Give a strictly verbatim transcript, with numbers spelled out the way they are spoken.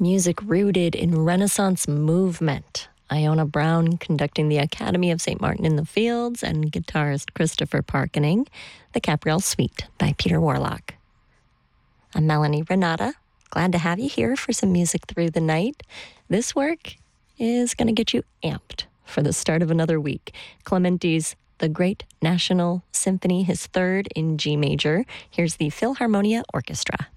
Music rooted in Renaissance movement. Iona Brown conducting the Academy of Saint Martin in the Fields, and guitarist Christopher Parkening, the Capriole Suite by Peter Warlock. I'm Melanie Renata. Glad to have you here for some music through the night. This work is going to get you amped for the start of another week. Clementi's The Great National Symphony, his third in G major. Here's the Philharmonia Orchestra.